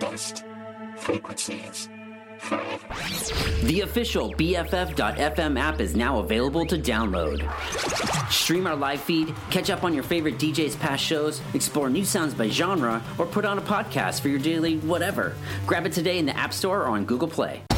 just frequencies. The official BFF.FM app is now available to download. Stream our live feed, catch up on your favorite DJ's past shows, explore new sounds by genre, or put on a podcast for your daily whatever. Grab it today in the App Store or on Google Play.